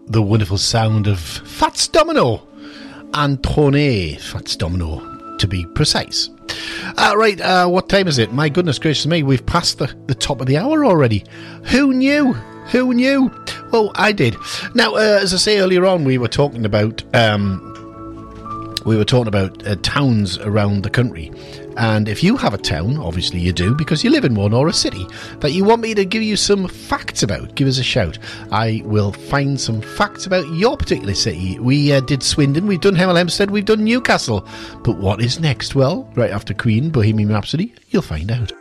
the wonderful sound of Fats Domino. Antone Fats Domino, to be precise. What time is it? My goodness gracious me, we've passed the top of the hour already. Who knew? Who knew? Well, I did. Now, as I say earlier on, we were talking about towns around the country. And if you have a town, obviously you do, because you live in one, or a city, that you want me to give you some facts about, give us a shout. I will find some facts about your particular city. We did Swindon, we've done Hemel Hempstead, we've done Newcastle. But what is next? Well, right after Queen, Bohemian Rhapsody, you'll find out.